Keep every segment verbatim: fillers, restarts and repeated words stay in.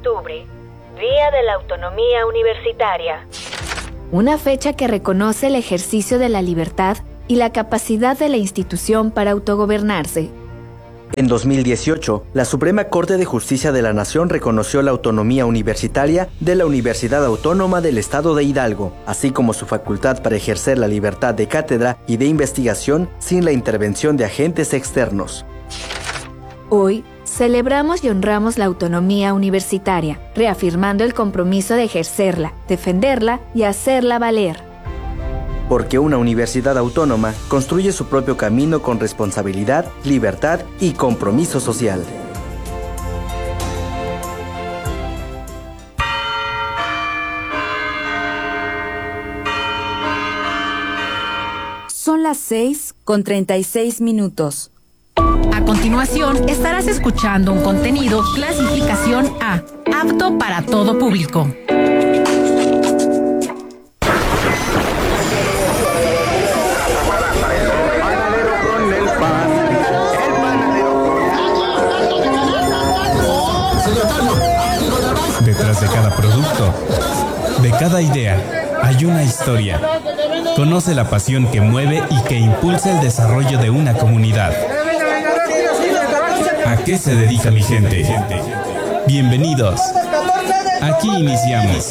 octubre, Día de la Autonomía Universitaria. Una fecha que reconoce el ejercicio de la libertad y la capacidad de la institución para autogobernarse. En dos mil dieciocho, la Suprema Corte de Justicia de la Nación reconoció la autonomía universitaria de la Universidad Autónoma del Estado de Hidalgo, así como su facultad para ejercer la libertad de cátedra y de investigación sin la intervención de agentes externos. Hoy, celebramos y honramos la autonomía universitaria, reafirmando el compromiso de ejercerla, defenderla y hacerla valer. Porque una universidad autónoma construye su propio camino con responsabilidad, libertad y compromiso social. Son las seis con treinta y seis minutos. A continuación, estarás escuchando un contenido clasificación A, apto para todo público. Detrás de cada producto, de cada idea, hay una historia. Conoce la pasión que mueve y que impulsa el desarrollo de una comunidad. ¿A qué se dedica mi gente? Bienvenidos. Aquí iniciamos.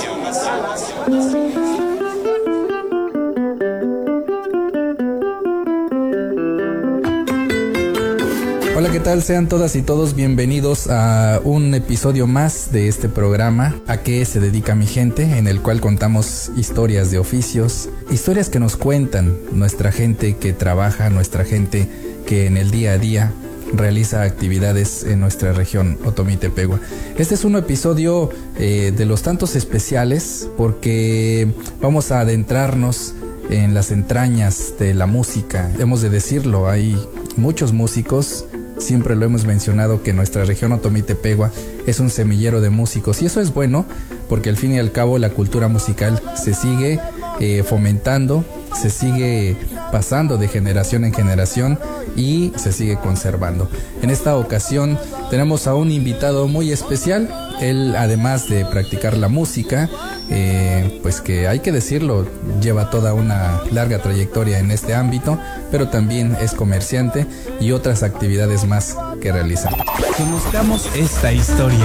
Hola, ¿qué tal? Sean todas y todos bienvenidos a un episodio más de este programa ¿A qué se dedica mi gente?, en el cual contamos historias de oficios, historias que nos cuentan nuestra gente que trabaja, nuestra gente que en el día a día realiza actividades en nuestra región Otomí-Tepehua. Este es un episodio eh, de los tantos especiales porque vamos a adentrarnos en las entrañas de la música. Hemos de decirlo, hay muchos músicos. Siempre lo hemos mencionado que nuestra región Otomí-Tepehua es un semillero de músicos y eso es bueno porque al fin y al cabo la cultura musical se sigue eh, fomentando, se sigue pasando de generación en generación y se sigue conservando. En esta ocasión tenemos a un invitado muy especial. Él, además de practicar la música, eh, pues que hay que decirlo, lleva toda una larga trayectoria en este ámbito, pero también es comerciante y otras actividades más que realiza. Conozcamos esta historia.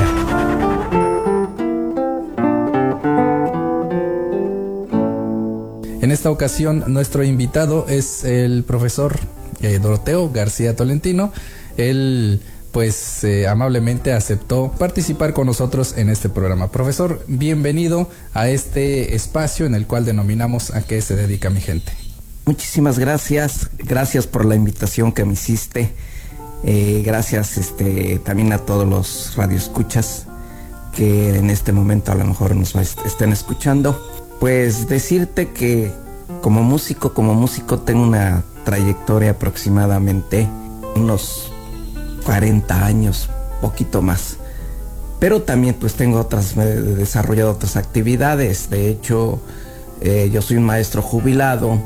En esta ocasión, nuestro invitado es el profesor eh, Doroteo García Tolentino. Él pues eh, amablemente aceptó participar con nosotros en este programa. Profesor, bienvenido a este espacio en el cual denominamos ¿A qué se dedica mi gente? Muchísimas gracias, gracias por la invitación que me hiciste, eh, gracias este, también a todos los radioescuchas que en este momento a lo mejor nos estén escuchando. Pues decirte que como músico, como músico tengo una trayectoria aproximadamente unos cuarenta años, poquito más. Pero también pues tengo otras, he desarrollado otras actividades. De hecho, eh, yo soy un maestro jubilado.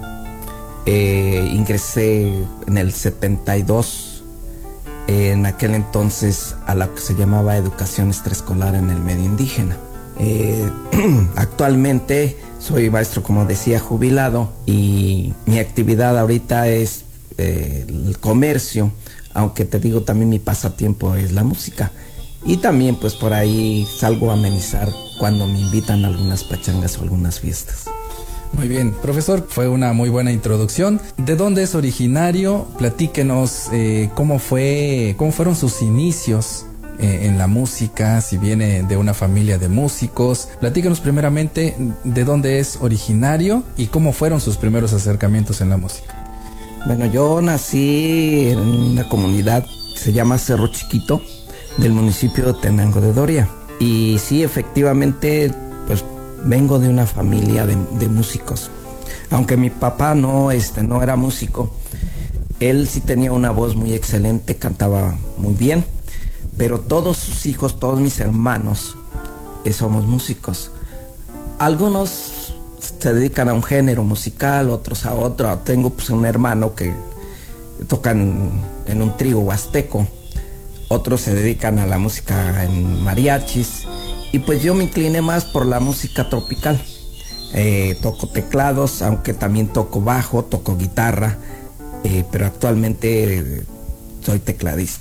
Eh, ingresé en el setenta y dos, eh, en aquel entonces a la que se llamaba educación extraescolar en el medio indígena. Eh, actualmente soy maestro, como decía, jubilado y mi actividad ahorita es eh, el comercio. Aunque te digo, también mi pasatiempo es la música. Y también pues por ahí salgo a amenizar cuando me invitan a algunas pachangas o algunas fiestas. Muy bien, profesor, fue una muy buena introducción. ¿De dónde es originario? Platíquenos eh, cómo fue, cómo fueron sus inicios eh, en la música, si viene de una familia de músicos. Platíquenos primeramente de dónde es originario y cómo fueron sus primeros acercamientos en la música. Bueno, yo nací en una comunidad que se llama Cerro Chiquito, del municipio de Tenango de Doria. Y sí, efectivamente, pues vengo de una familia de, de músicos. Aunque mi papá no, este, no era músico, él sí tenía una voz muy excelente, cantaba muy bien. Pero todos sus hijos, todos mis hermanos, eh, somos músicos. Algunos se dedican a un género musical, otros a otro. Tengo pues un hermano que toca en, en un trío huasteco, otros se dedican a la música en mariachis, y pues yo me incliné más por la música tropical. Eh, toco teclados, aunque también toco bajo, toco guitarra, eh, pero actualmente eh, soy tecladista.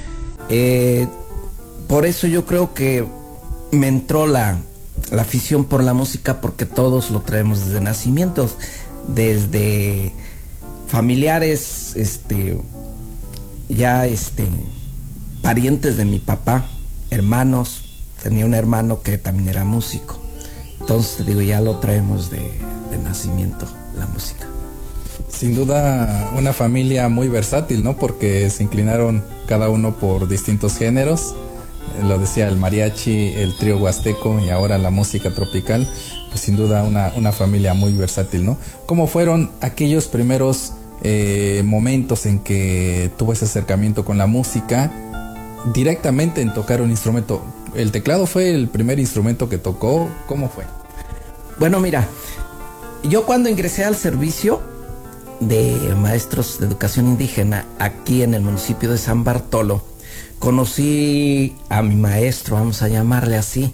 Eh, por eso yo creo que me entró la, la afición por la música, porque todos lo traemos desde nacimientos, desde familiares, este, ya este, parientes de mi papá, hermanos. Tenía un hermano que también era músico. Entonces, digo, ya lo traemos de, de nacimiento, la música. Sin duda, una familia muy versátil, ¿no? Porque se inclinaron cada uno por distintos géneros. Lo decía, el mariachi, el trío huasteco y ahora la música tropical. Pues sin duda una, una familia muy versátil, ¿no? ¿Cómo fueron aquellos primeros eh, momentos en que tuvo ese acercamiento con la música directamente en tocar un instrumento? ¿El teclado fue el primer instrumento que tocó? ¿Cómo fue? Bueno, mira, yo cuando ingresé al servicio de maestros de educación indígena aquí en el municipio de San Bartolo, conocí a mi maestro, vamos a llamarle así,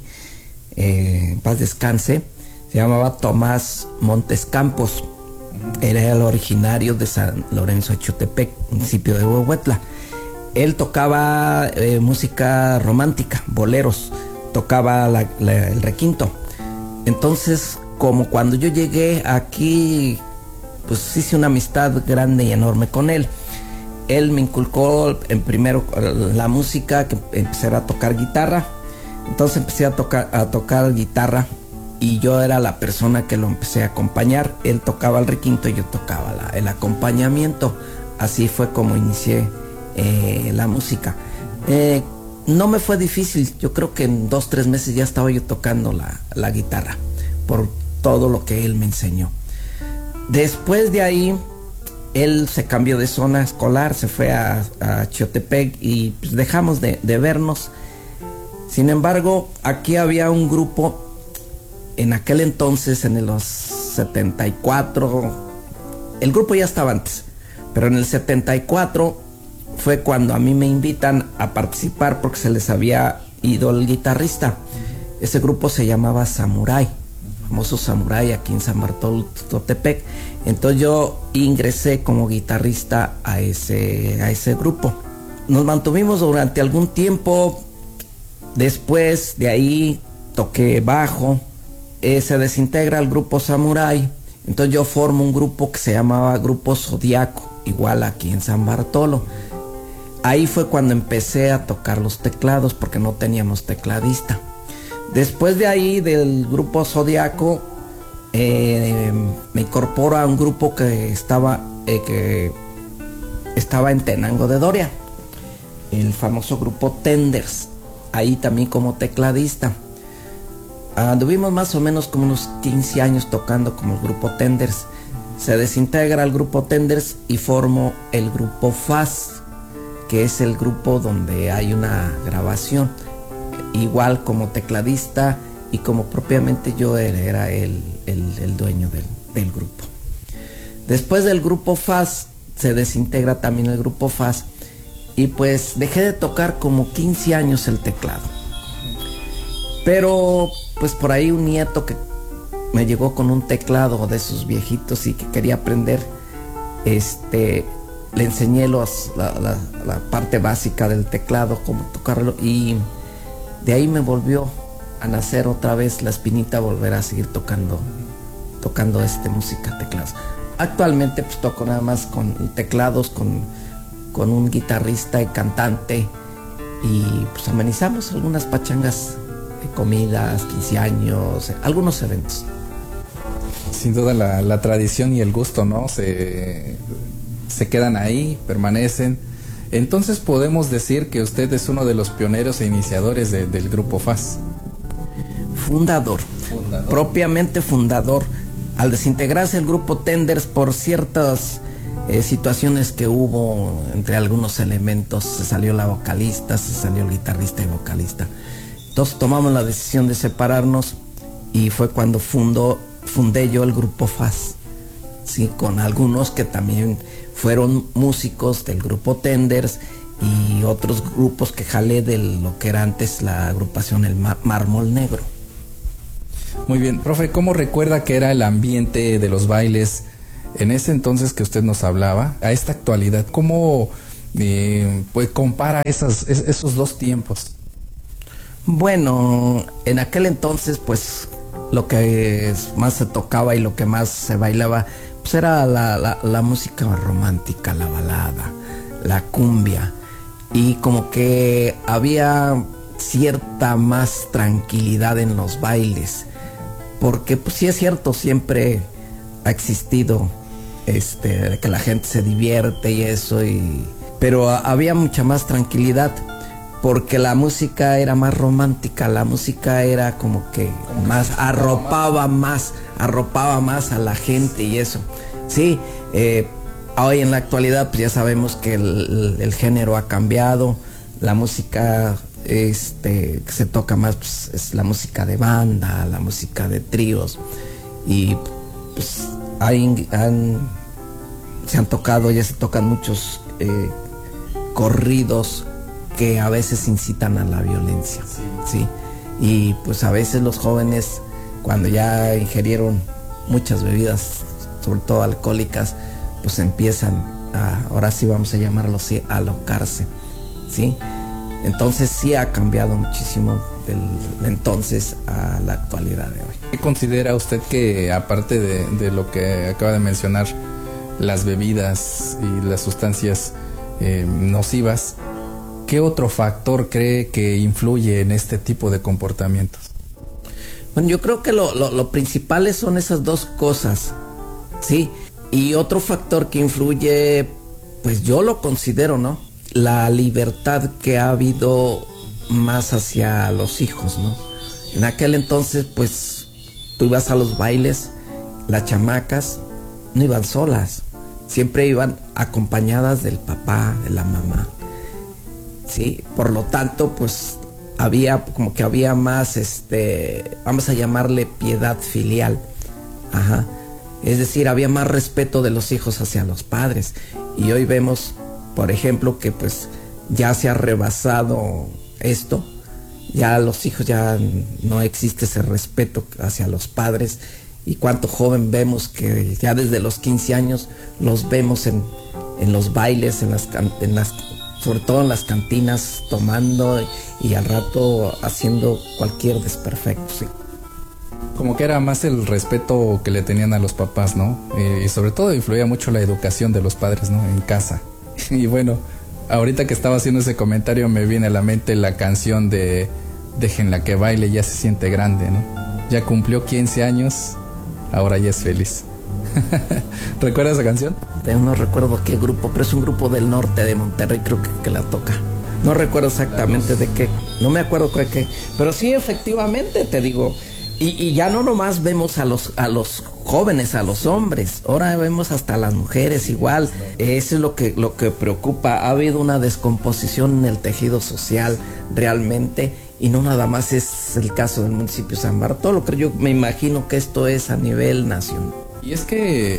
eh, en paz descanse, se llamaba Tomás Montes Campos. Era el originario de San Lorenzo Echotepec, municipio de Huehuetla. Él tocaba eh, música romántica, boleros, tocaba la, la, el requinto. Entonces, como cuando yo llegué aquí, pues hice una amistad grande y enorme con él. Él me inculcó en primero la música, que empecé a tocar guitarra. Entonces empecé a tocar, a tocar guitarra y yo era la persona que lo empecé a acompañar. Él tocaba el requinto y yo tocaba la, el acompañamiento. Así fue como inicié Eh, la música. Eh, no me fue difícil, yo creo que en dos, tres meses ya estaba yo tocando la, la guitarra, por todo lo que él me enseñó. Después de ahí, él se cambió de zona escolar, se fue a, a Xiotepec y pues dejamos de, de vernos. Sin embargo, aquí había un grupo, en aquel entonces, en los setenta y cuatro, el grupo ya estaba antes, pero en el setenta y cuatro fue cuando a mí me invitan a participar porque se les había ido el guitarrista. Ese grupo se llamaba Samurai, famoso Samurai aquí en San Bartolo Xiotepec. Entonces yo ingresé como guitarrista a ese, a ese grupo. Nos mantuvimos durante algún tiempo. Después de ahí toqué bajo. Eh, se desintegra el grupo Samurai. Entonces yo formo un grupo que se llamaba Grupo Zodiaco, igual aquí en San Bartolo. Ahí fue cuando empecé a tocar los teclados porque no teníamos tecladista. Después de ahí, del grupo Zodiaco, eh, me incorporo a un grupo que estaba, eh, que estaba en Tenango de Doria, el famoso grupo Tenders. Ahí también como tecladista. Anduvimos más o menos como unos quince años tocando como el grupo Tenders. Se desintegra el grupo Tenders y formo el grupo F A S, que es el grupo donde hay una grabación, igual como tecladista y como propiamente yo era, era el, el, el dueño del, del grupo. Después del grupo F A S se desintegra también el grupo F A S y pues dejé de tocar como quince años el teclado. Pero pues por ahí un nieto que me llegó con un teclado de esos viejitos y que quería aprender, este... le enseñé los, la, la, la parte básica del teclado, cómo tocarlo, y de ahí me volvió a nacer otra vez la espinita, volver a seguir tocando, tocando este música, teclados. Actualmente pues toco nada más con teclados, con, con un guitarrista y cantante, y pues amenizamos algunas pachangas, comidas, quince años, algunos eventos. Sin duda la, la tradición y el gusto, ¿no? Se... se quedan ahí, permanecen. Entonces podemos decir que usted es uno de los pioneros e iniciadores de, del grupo F A S. Fundador, fundador, propiamente fundador. Al desintegrarse el grupo Tenders por ciertas eh, situaciones que hubo entre algunos elementos, se salió la vocalista, se salió el guitarrista y vocalista. Entonces tomamos la decisión de separarnos y fue cuando fundó, fundé yo el grupo F A S. Sí, con algunos que también fueron músicos del grupo Tenders y otros grupos que jalé de lo que era antes la agrupación El Mármol Negro. Muy bien, profe, ¿cómo recuerda que era el ambiente de los bailes en ese entonces que usted nos hablaba a esta actualidad? ¿Cómo eh, pues compara esas, esos dos tiempos? Bueno, en aquel entonces pues lo que más se tocaba y lo que más se bailaba pues era la, la, la música romántica, la balada, la cumbia, y como que había cierta más tranquilidad en los bailes, porque pues sí es cierto, siempre ha existido este que la gente se divierte y eso, y pero había mucha más tranquilidad porque la música era más romántica, la música era como que más arropaba más, arropaba más a la gente y eso. Sí, eh, hoy en la actualidad pues ya sabemos que el, el género ha cambiado, la música este que se toca más pues, es la música de banda, la música de tríos, y pues hay, han, se han tocado, ya se tocan muchos eh, corridos que a veces incitan a la violencia, sí. ¿sí? Y pues a veces los jóvenes, cuando ya ingerieron muchas bebidas, sobre todo alcohólicas, pues empiezan a, ahora sí vamos a llamarlo así, a alocarse, ¿sí? Entonces sí ha cambiado muchísimo del entonces a la actualidad de hoy. ¿Qué considera usted que, aparte de, de lo que acaba de mencionar, las bebidas y las sustancias eh, nocivas, qué otro factor cree que influye en este tipo de comportamientos? Bueno, yo creo que lo, lo, lo principales son esas dos cosas, ¿sí? Y otro factor que influye, pues yo lo considero, ¿no? La libertad que ha habido más hacia los hijos, ¿no? En aquel entonces, pues, tú ibas a los bailes, las chamacas no iban solas, siempre iban acompañadas del papá, de la mamá, ¿sí? Por lo tanto, pues, había, como que había más, este, vamos a llamarle piedad filial, ajá. Es decir, había más respeto de los hijos hacia los padres. Y hoy vemos, por ejemplo, que pues ya se ha rebasado esto, ya los hijos ya no existe ese respeto hacia los padres, y cuánto joven vemos que ya desde los quince años los vemos en, en los bailes, en las, en las, sobre todo en las cantinas, tomando y, y al rato haciendo cualquier desperfecto, sí. Como que era más el respeto que le tenían a los papás, ¿no? Eh, y sobre todo influía mucho la educación de los padres, ¿no? En casa. Y bueno, ahorita que estaba haciendo ese comentario me viene a la mente la canción de Déjenla que baile, ya se siente grande, ¿no? Ya cumplió quince años, ahora ya es feliz. ¿Recuerdas esa canción? No recuerdo qué grupo, pero es un grupo del norte de Monterrey, creo que, que la toca. No recuerdo exactamente de qué, no me acuerdo de qué, pero sí, efectivamente, te digo. Y, y ya no nomás vemos a los a los jóvenes, a los hombres, ahora vemos hasta a las mujeres igual. Eso es lo que lo que preocupa. Ha habido una descomposición en el tejido social realmente, y no nada más es el caso del municipio de San Bartolo, creo yo me imagino que esto es a nivel nacional. Y es que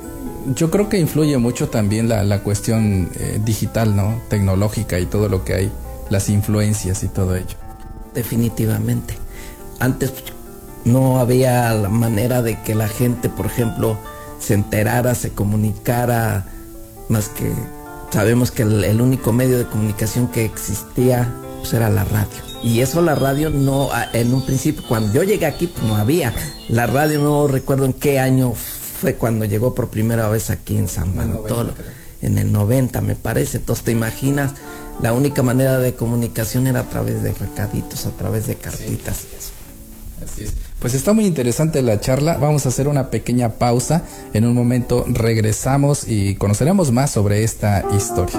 yo creo que influye mucho también la, la cuestión eh, digital, ¿no? Tecnológica y todo lo que hay, las influencias y todo ello. Definitivamente. Antes no había la manera de que la gente, por ejemplo, se enterara, se comunicara, más que sabemos que el, el único medio de comunicación que existía pues era la radio. Y eso la radio no, en un principio, cuando yo llegué aquí, pues no había. La radio no recuerdo en qué año fue cuando llegó por primera vez aquí en San Bartolo. En el noventa me parece. Entonces te imaginas, la única manera de comunicación era a través de recaditos, a través de cartitas. Sí. Así es. Pues está muy interesante la charla. Vamos a hacer una pequeña pausa. En un momento regresamos y conoceremos más sobre esta historia.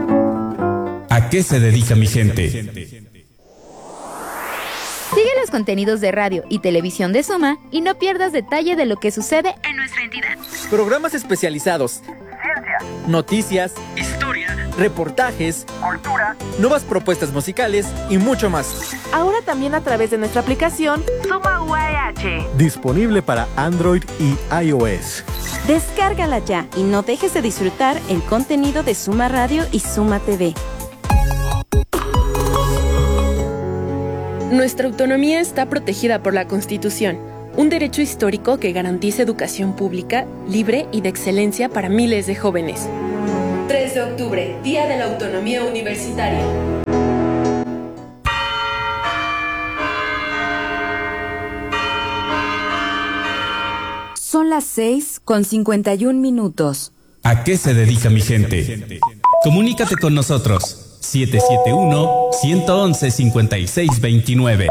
¿A qué se dedica mi gente? Sigue los contenidos de radio y televisión de Suma y no pierdas detalle de lo que sucede en nuestra entidad. Programas especializados, ciencia, noticias, historia, reportajes, cultura, nuevas propuestas musicales y mucho más. Ahora también a través de nuestra aplicación Suma U A H. Disponible para Android y iOS. Descárgala ya y no dejes de disfrutar el contenido de Suma Radio y Suma T V. Nuestra autonomía está protegida por la Constitución, un derecho histórico que garantiza educación pública, libre y de excelencia para miles de jóvenes. tres de octubre, Día de la Autonomía Universitaria. Son las seis con cincuenta y un minutos. ¿A qué se dedica mi gente? Comunícate con nosotros. siete siete uno, uno uno uno, cinco seis dos nueve.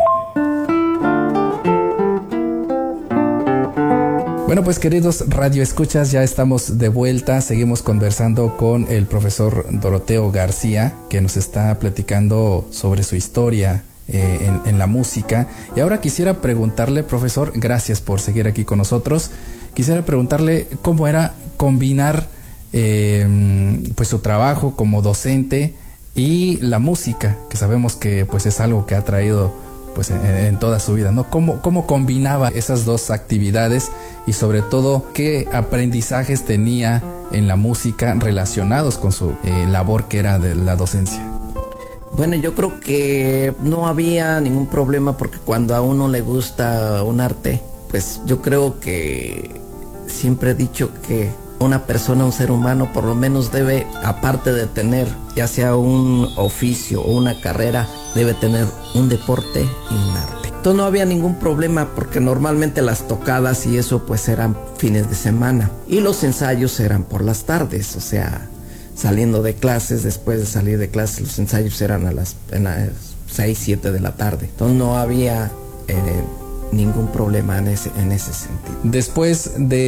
Bueno, pues queridos radioescuchas, ya estamos de vuelta. Seguimos conversando con el profesor Doroteo García, que nos está platicando sobre su historia eh, en, en la música. Y ahora quisiera preguntarle, profesor, gracias por seguir aquí con nosotros. Quisiera preguntarle cómo era combinar eh, pues su trabajo como docente y la música, que sabemos que pues es algo que ha traído pues en, en toda su vida, ¿no? ¿Cómo, cómo combinaba esas dos actividades y sobre todo qué aprendizajes tenía en la música relacionados con su eh, labor que era de la docencia? Bueno, yo creo que no había ningún problema porque cuando a uno le gusta un arte, pues yo creo que siempre he dicho que una persona, un ser humano, por lo menos debe, aparte de tener ya sea un oficio o una carrera, debe tener un deporte y un arte. Entonces no había ningún problema porque normalmente las tocadas y eso pues eran fines de semana y los ensayos eran por las tardes, o sea, saliendo de clases, después de salir de clases los ensayos eran a las, en las seis, siete de la tarde. Entonces no había eh, ningún problema en ese, en ese sentido. Después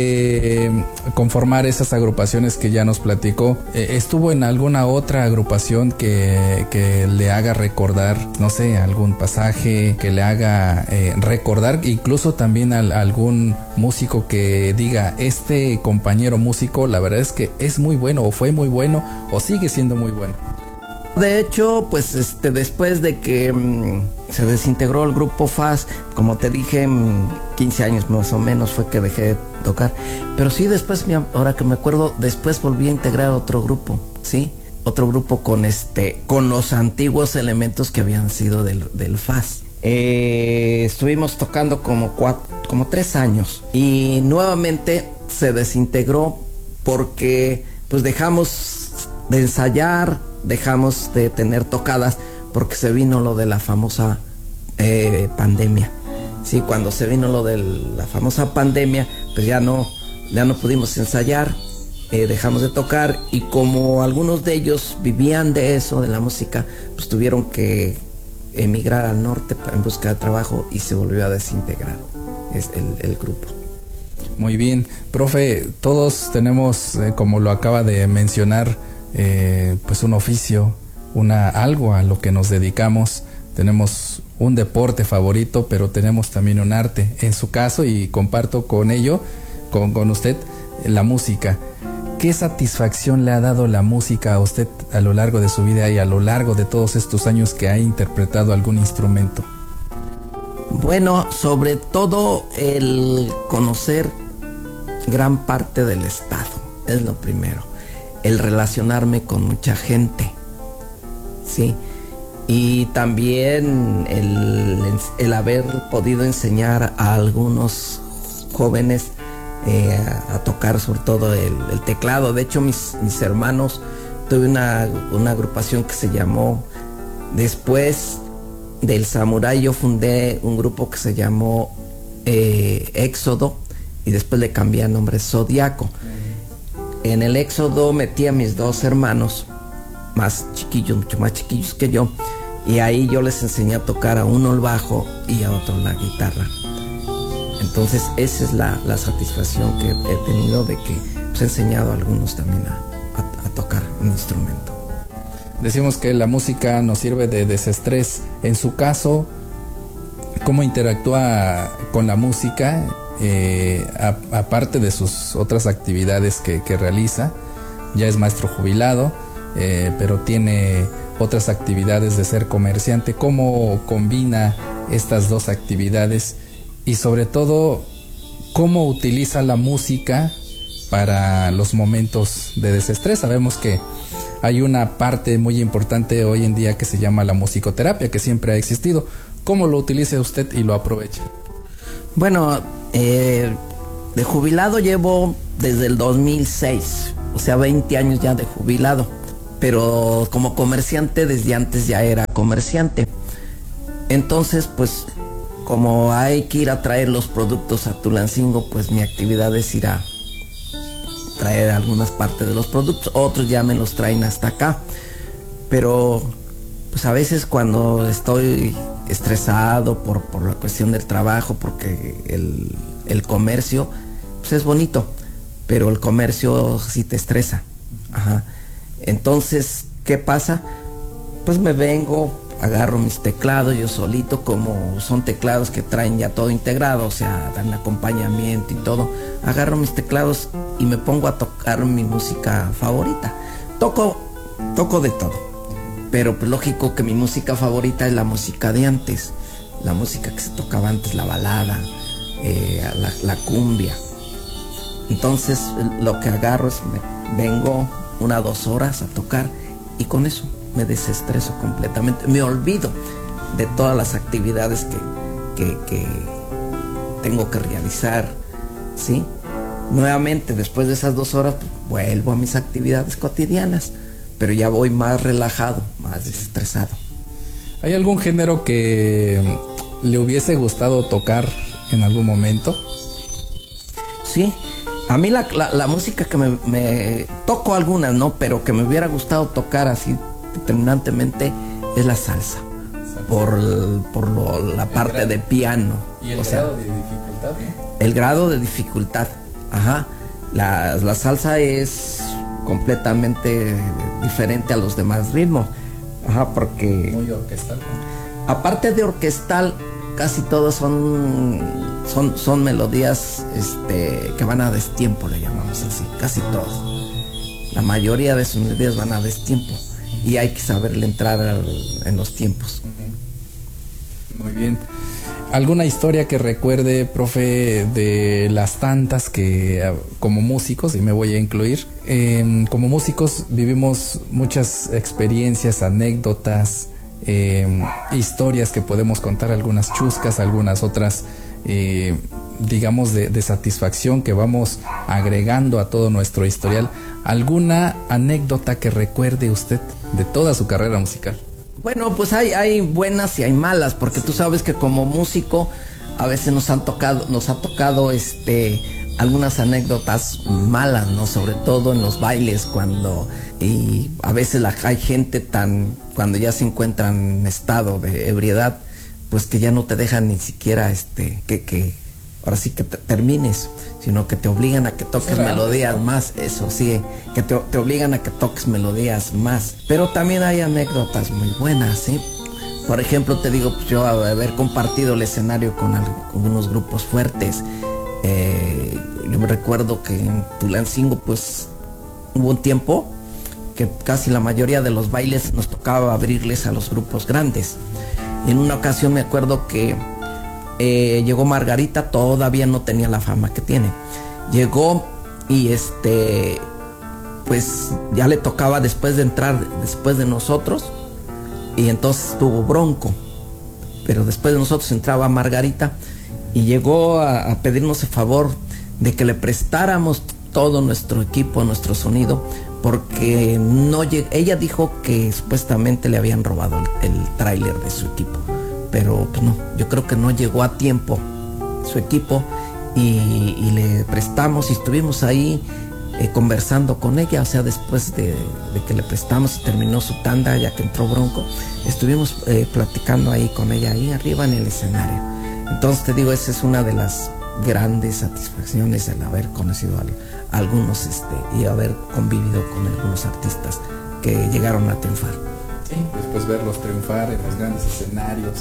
de conformar esas agrupaciones que ya nos platicó, eh, ¿estuvo en alguna otra agrupación que, que le haga recordar, no sé, algún pasaje, que le haga eh, recordar incluso también a, a algún músico que diga, este compañero músico la verdad es que es muy bueno o fue muy bueno o sigue siendo muy bueno? De hecho, pues este después de que mmm, se desintegró el grupo F A S, como te dije, mmm, quince años más o menos fue que dejé de tocar. Pero sí, después, ahora que me acuerdo, después volví a integrar otro grupo, ¿sí? Otro grupo con este, con los antiguos elementos que habían sido del, del F A S. Eh, estuvimos tocando como cuatro, como tres años y nuevamente se desintegró porque pues dejamos de ensayar, dejamos de tener tocadas porque se vino lo de la famosa eh, pandemia. Sí, cuando se vino lo de la famosa pandemia, pues ya no, ya no pudimos ensayar, eh, dejamos de tocar y como algunos de ellos vivían de eso, de la música, pues tuvieron que emigrar al norte en busca de trabajo y se volvió a desintegrar es el, el grupo. Muy bien, profe, todos tenemos, eh, como lo acaba de mencionar, Eh, pues un oficio, una algo a lo que nos dedicamos. Tenemos un deporte favorito, pero tenemos también un arte. En su caso, y comparto con ello, con, con usted, la música. ¿Qué satisfacción le ha dado la música a usted a lo largo de su vida y a lo largo de todos estos años que ha interpretado algún instrumento? Bueno, sobre todo el conocer gran parte del estado, es lo primero. El relacionarme con mucha gente, sí, y también el, el haber podido enseñar a algunos jóvenes eh, a, a tocar sobre todo el, el teclado. De hecho, mis, mis hermanos, tuve una, una agrupación que se llamó, después del Samurai, yo fundé un grupo que se llamó eh, Éxodo y después le cambié el nombre Zodiaco. En el Éxodo metí a mis dos hermanos, más chiquillos, mucho más chiquillos que yo, y ahí yo les enseñé a tocar a uno el bajo y a otro la guitarra. Entonces esa es la, la satisfacción que he tenido de que pues, he enseñado a algunos también a, a, a tocar un instrumento. Decimos que la música nos sirve de desestrés. En su caso, ¿cómo interactúa con la música? Eh, a, aparte de sus otras actividades que, que realiza, ya es maestro jubilado, eh, pero tiene otras actividades de ser comerciante. ¿Cómo combina estas dos actividades? Y sobre todo, ¿cómo utiliza la música para los momentos de desestrés? Sabemos que hay una parte muy importante hoy en día que se llama la musicoterapia, que siempre ha existido. ¿Cómo lo utiliza usted y lo aprovecha? Bueno, eh, de jubilado llevo desde el dos mil seis, o sea, veinte años ya de jubilado, pero como comerciante desde antes ya era comerciante. Entonces, pues, como hay que ir a traer los productos a Tulancingo, pues mi actividad es ir a traer algunas partes de los productos, otros ya me los traen hasta acá. Pero, pues a veces cuando estoy estresado por, por la cuestión del trabajo, porque el, el comercio, pues es bonito, pero el comercio sí te estresa. Ajá. Entonces, ¿qué pasa? Pues me vengo, agarro mis teclados yo solito, como son teclados que traen ya todo integrado, o sea, dan acompañamiento y todo. Agarro mis teclados y me pongo a tocar mi música favorita. Toco, toco de todo, pero pues lógico que mi música favorita es la música de antes, la música que se tocaba antes, la balada, eh, la, la cumbia. Entonces lo que agarro es, me vengo una dos horas a tocar y con eso me desestreso completamente, me olvido de todas las actividades que, que, que tengo que realizar, ¿sí? Nuevamente, después de esas dos horas, pues, vuelvo a mis actividades cotidianas, pero ya voy más relajado, más desestresado. ¿Hay algún género que le hubiese gustado tocar en algún momento? Sí, a mí la, la, la música que me, me... toco algunas, ¿no? Pero que me hubiera gustado tocar así determinantemente es la salsa, por, por lo, la parte grado, de piano. ¿Y el o grado sea, de dificultad? ¿No? El grado de dificultad, ajá. La, la salsa es completamente diferente a los demás ritmos, ajá, porque... Muy orquestal, ¿no? Aparte de orquestal, casi todos son, son, son melodías este, que van a destiempo, le llamamos así, casi todas. La mayoría de sus melodías van a destiempo. Y hay que saberle entrar al, en los tiempos. Muy bien. ¿Alguna historia que recuerde, profe, de las tantas que como músicos, y me voy a incluir, eh, como músicos vivimos muchas experiencias, anécdotas, eh, historias que podemos contar, algunas chuscas, algunas otras, eh, digamos, de, de satisfacción que vamos agregando a todo nuestro historial? ¿Alguna anécdota que recuerde usted de toda su carrera musical? Bueno, pues hay, hay buenas y hay malas, porque tú sabes que como músico a veces nos han tocado, nos ha tocado este algunas anécdotas malas, ¿no? Sobre todo en los bailes, cuando y a veces la, hay gente tan, cuando ya se encuentran en estado de ebriedad, pues que ya no te dejan ni siquiera este que, que ahora sí que te termines, sino que te obligan a que toques melodías más, eso sí, que te, te obligan a que toques melodías más. Pero también hay anécdotas muy buenas, ¿sí? Por ejemplo, te digo, pues yo haber compartido el escenario con, con unos grupos fuertes. Eh, yo me recuerdo que en Tulancingo, pues, hubo un tiempo que casi la mayoría de los bailes nos tocaba abrirles a los grupos grandes. Y en una ocasión me acuerdo que Eh, llegó Margarita, todavía no tenía la fama que tiene. Llegó y este, pues ya le tocaba después de entrar, después de nosotros, y entonces estuvo Bronco. Pero después de nosotros entraba Margarita y llegó a, a pedirnos el favor de que le prestáramos todo nuestro equipo, nuestro sonido, porque no lleg- ella dijo que supuestamente le habían robado el, el tráiler de su equipo. Pero pues no, yo creo que no llegó a tiempo su equipo y, y le prestamos y estuvimos ahí eh, conversando con ella, o sea, después de, de que le prestamos y terminó su tanda, ya que entró Bronco, estuvimos eh, platicando ahí con ella, ahí arriba en el escenario. Entonces te digo, esa es una de las grandes satisfacciones, el haber conocido a, a algunos este, y haber convivido con algunos artistas que llegaron a triunfar. Sí, después verlos triunfar en los grandes escenarios,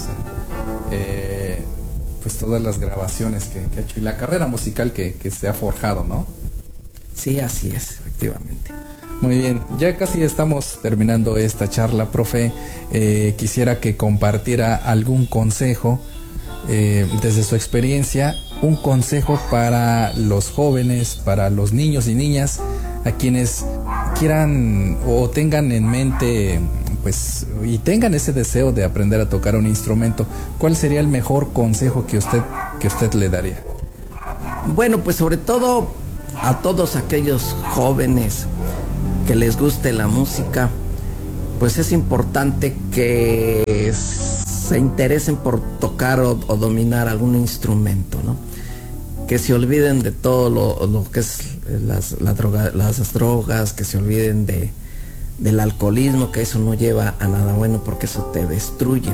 eh, pues todas las grabaciones que, que ha hecho y la carrera musical que, que se ha forjado, ¿no? Sí, así es, efectivamente. Muy bien, ya casi estamos terminando esta charla, profe. Eh, quisiera que compartiera algún consejo eh, desde su experiencia, un consejo para los jóvenes, para los niños y niñas a quienes quieran o tengan en mente, pues, y tengan ese deseo de aprender a tocar un instrumento, ¿cuál sería el mejor consejo que usted, que usted le daría? Bueno, pues sobre todo a todos aquellos jóvenes que les guste la música, pues es importante que se interesen por tocar o, o dominar algún instrumento, ¿no? Que se olviden de todo lo, lo que es las, la droga, las drogas, que se olviden de, del alcoholismo, que eso no lleva a nada bueno porque eso te destruye.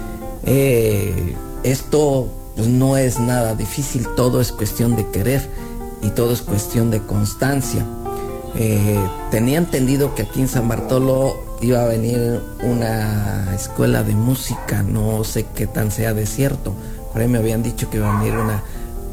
Eh, esto pues, no es nada difícil, todo es cuestión de querer y todo es cuestión de constancia. Eh, tenía entendido que aquí en San Bartolo iba a venir una escuela de música, no sé qué tan sea de cierto, por ahí me habían dicho que iba a venir una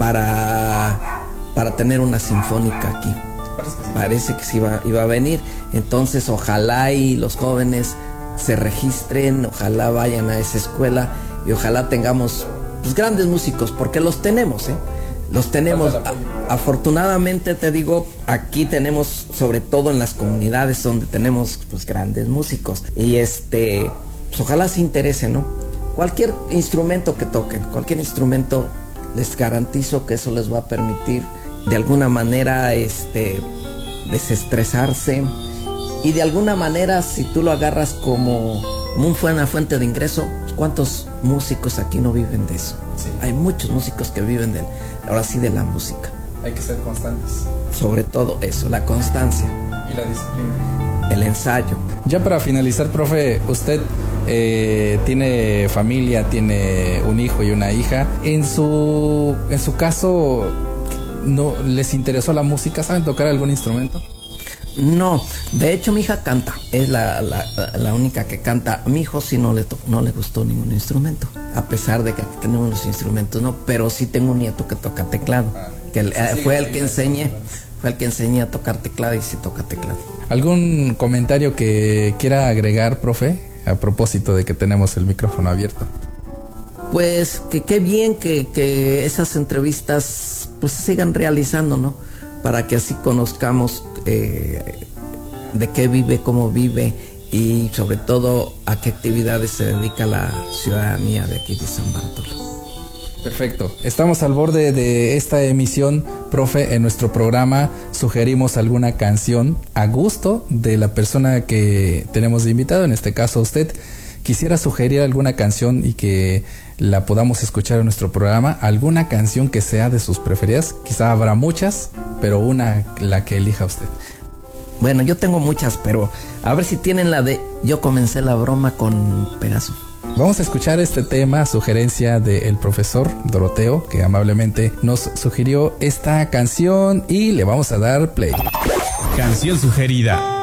para, para tener una sinfónica aquí. Parece que sí iba, iba a venir, entonces ojalá y los jóvenes se registren, ojalá vayan a esa escuela y ojalá tengamos pues, grandes músicos, porque los tenemos, ¿eh? Los tenemos, a, afortunadamente te digo, aquí tenemos, sobre todo en las comunidades donde tenemos pues grandes músicos. Y este, pues ojalá se interesen, ¿no? Cualquier instrumento que toquen, cualquier instrumento, les garantizo que eso les va a permitir de alguna manera este, desestresarse. Y de alguna manera, si tú lo agarras como, como una fuente de ingreso, ¿cuántos músicos aquí no viven de eso? Sí. Hay muchos músicos que viven de, ahora sí, de la música. Hay que ser constantes. Sobre todo eso, la constancia. Y la disciplina. El ensayo. Ya para finalizar, profe, usted eh, tiene familia, tiene un hijo y una hija. En su, en su caso, ¿no les interesó la música? ¿Saben tocar algún instrumento? No, de hecho mi hija canta, es la, la, la única que canta. A mi hijo sí no le, to no le gustó ningún instrumento, a pesar de que aquí tenemos los instrumentos, no, pero sí tengo un nieto que toca teclado, que eh, fue el que enseñé, fue el que enseñé a tocar teclado y sí toca teclado. ¿Algún comentario que quiera agregar, profe, a propósito de que tenemos el micrófono abierto? Pues que qué bien que, que esas entrevistas pues se sigan realizando, ¿no? Para que así conozcamos eh, de qué vive, cómo vive y sobre todo a qué actividades se dedica la ciudadanía de aquí de San Bartolo. Perfecto. Estamos al borde de esta emisión, profe. En nuestro programa sugerimos alguna canción a gusto de la persona que tenemos de invitado, en este caso usted. Quisiera sugerir alguna canción y que la podamos escuchar en nuestro programa, alguna canción que sea de sus preferidas. Quizá habrá muchas, pero una, la que elija usted. Bueno, yo tengo muchas, pero a ver si tienen la de Yo comencé la broma con Pegaso. Vamos a escuchar este tema, sugerencia del profesor Doroteo, que amablemente nos sugirió esta canción y le vamos a dar play. Canción sugerida.